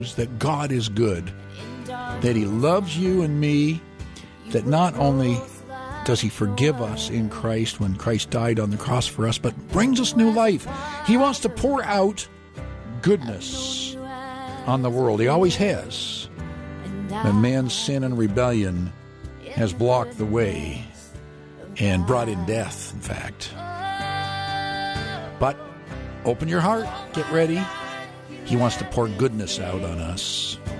that God is good, that He loves you and me, that not only does He forgive us in Christ when Christ died on the cross for us, but brings us new life. He wants to pour out goodness on the world. He always has. But man's sin and rebellion has blocked the way and brought in death, in fact. But open your heart, get ready. He wants to pour goodness out on us.